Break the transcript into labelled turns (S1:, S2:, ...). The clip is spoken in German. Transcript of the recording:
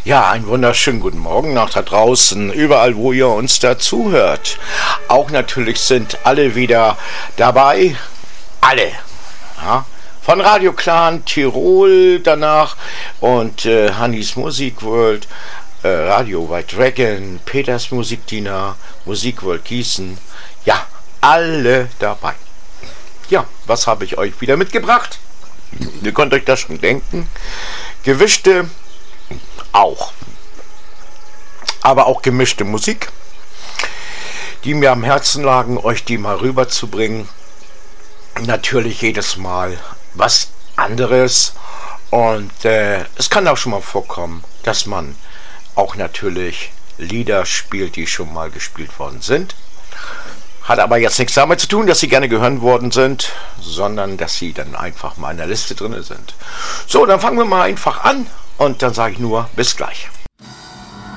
S1: Ja, einen wunderschönen guten Morgen nach da draußen, überall wo ihr uns dazu hört. Auch natürlich sind alle wieder dabei, alle. Ja? Von Radio Clan Tirol danach und Hannis Musikworld, Radio White Dragon, Peters Musikdiener, Musikworld Gießen. Ja, alle dabei. Ja, was habe ich euch wieder mitgebracht? Ihr könnt euch das schon denken. Gewischte auch. Aber auch gemischte Musik, die mir am Herzen lagen, euch die mal rüberzubringen. Natürlich jedes Mal was anderes. Und es kann auch schon mal vorkommen, dass man auch natürlich Lieder spielt, die schon mal gespielt worden sind. Hat aber jetzt nichts damit zu tun, dass sie gerne gehört worden sind, sondern dass sie dann einfach mal in der Liste drin sind. So, dann fangen wir mal einfach an und dann sage ich nur bis gleich.